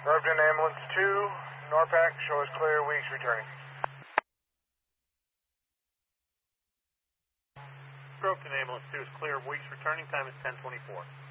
Groveton Ambulance 2, NORPAC, show us clear, Weeks returning. Groveton Ambulance 2 is clear, Weeks returning, time is 10:24.